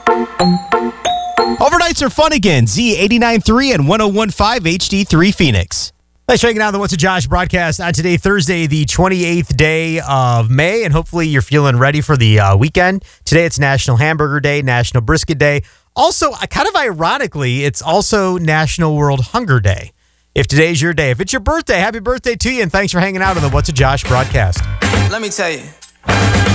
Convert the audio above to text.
Overnights are fun again. Z89.3 and 101.5 HD3 Phoenix. Thanks for hanging out on the What's a Josh broadcast on today, Thursday, the 28th day of May, and hopefully you're feeling ready for the weekend. Today it's National Hamburger Day, National Brisket Day. Also, kind of ironically, it's also National World Hunger Day. If today's your day, if it's your birthday, happy birthday to you, and thanks for hanging out on the What's a Josh broadcast. Let me tell you.